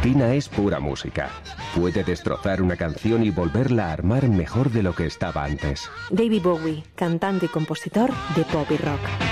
Tina es pura música. Puede destrozar una canción y volverla a armar mejor de lo que estaba antes. David Bowie, cantante y compositor de pop y rock.